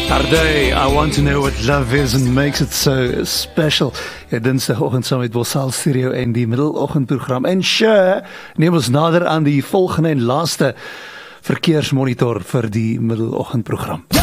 Tarday, I want to know what love is and makes it so special. Ja, dinsdagoggend saam met Bosal Studio en die middeloggendprogram. En neem ons nader aan die volgende en laaste verkeersmonitor vir die middeloggendprogram.